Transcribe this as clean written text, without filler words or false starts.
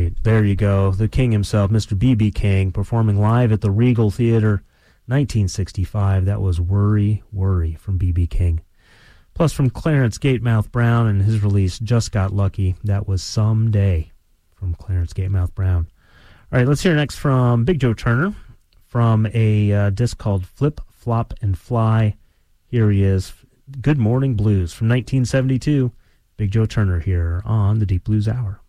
great. There you go. The king himself, Mr. B.B. King, performing live at the Regal Theater, 1965. That was Worry, Worry from B.B. King. Plus from Clarence Gatemouth Brown and his release, Just Got Lucky. That was Someday from Clarence Gatemouth Brown. All right, let's hear next from Big Joe Turner from a disc called Flip, Flop, and Fly. Here he is, Good Morning Blues from 1972. Big Joe Turner here on the Deep Blues Hour.